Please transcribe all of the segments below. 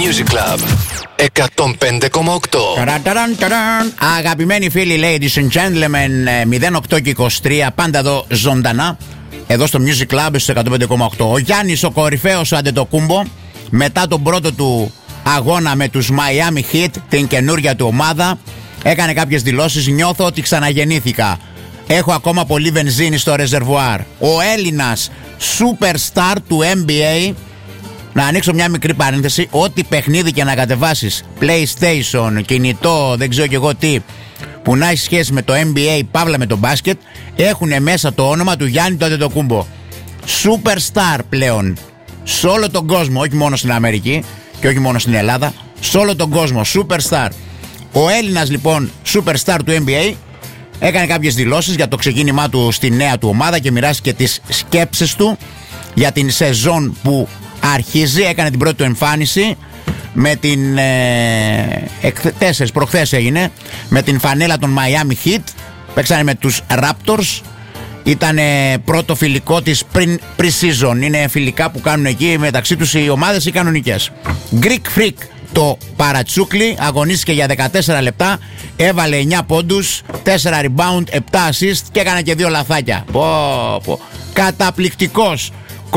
Music Club 105,8. Αγαπημένοι φίλοι, ladies and gentlemen, 08 και 23, πάντα εδώ ζωντανά, εδώ στο Music Club στο 105,8. Ο Γιάννης, ο κορυφαίος ο Αντετοκούμπο, μετά τον πρώτο του αγώνα με τους Miami Heat, την καινούρια του ομάδα, έκανε κάποιες δηλώσεις. Νιώθω ότι ξαναγεννήθηκα. Έχω ακόμα πολύ βενζίνη στο ρεζερβουάρ. Ο Έλληνας superstar του NBA. Να ανοίξω μια μικρή παρένθεση. Ό,τι παιχνίδι και να κατεβάσεις, PlayStation, κινητό, δεν ξέρω κι εγώ τι, που να έχει σχέση με το NBA, παύλα με το μπάσκετ, έχουν μέσα το όνομα του Γιάννη του Αντετοκούμπο. Superstar πλέον σε όλο τον κόσμο, όχι μόνο στην Αμερική και όχι μόνο στην Ελλάδα, σε όλο τον κόσμο. Superstar. Ο Έλληνας λοιπόν superstar του NBA έκανε κάποιες δηλώσεις για το ξεκίνημά του στη νέα του ομάδα και μοιράστηκε τις σκέψεις του για την σεζόν που αρχίζει. Έκανε την πρώτη του εμφάνιση με την 4 προχθές έγινε, με την φανέλα των Miami Heat. Παίξανε με τους Raptors. Ήταν πρώτο φιλικό της pre-season. Είναι φιλικά που κάνουν εκεί μεταξύ τους οι ομάδες οι κανονικές. Greek Freak, το παρατσούκλι, αγωνίστηκε για 14 λεπτά, έβαλε 9 πόντους, 4 rebound, 7 assist και έκανε και 2 λαθάκια. Καταπληκτικός.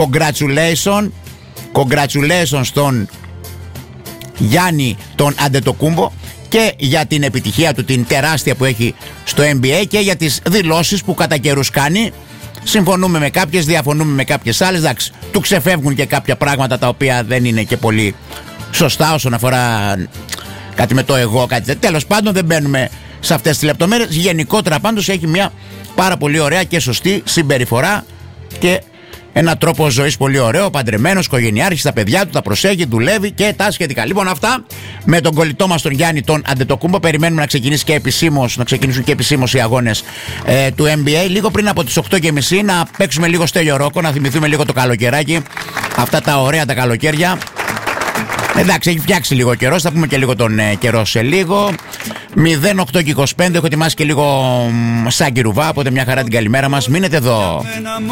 Congratulations στον Γιάννη τον Αντετοκούμπο και για την επιτυχία του την τεράστια που έχει στο NBA και για τις δηλώσεις που κατά καιρούς κάνει. Συμφωνούμε με κάποιες, διαφωνούμε με κάποιες άλλες. Εντάξει, του ξεφεύγουν και κάποια πράγματα τα οποία δεν είναι και πολύ σωστά όσον αφορά κάτι με το εγώ, κάτι. Τέλος πάντων, δεν μπαίνουμε σε αυτές τις λεπτομέρειες. Γενικότερα πάντως έχει μια πάρα πολύ ωραία και σωστή συμπεριφορά και ένα τρόπο ζωής πολύ ωραίο, παντρεμένος, οικογενειάρχης, τα παιδιά του, τα προσέχει, δουλεύει και τα σχετικά. Λοιπόν, αυτά με τον κολλητό μας τον Γιάννη τον Αντετοκούμπο. Περιμένουμε να ξεκινήσουν και επισήμως οι αγώνες του NBA. Λίγο πριν από τις 8:30 να παίξουμε λίγο Στέλιο Ρόκο, να θυμηθούμε λίγο το καλοκαιράκι. Αυτά τα ωραία τα καλοκαίρια. Εντάξει, έχει φτιάξει λίγο καιρό, θα πούμε και λίγο τον καιρό σε λίγο. 08 και 25, έχω ετοιμάσει και λίγο σαν κυρουβά, οπότε μια χαρά την καλημέρα μας. Μείνετε εδώ.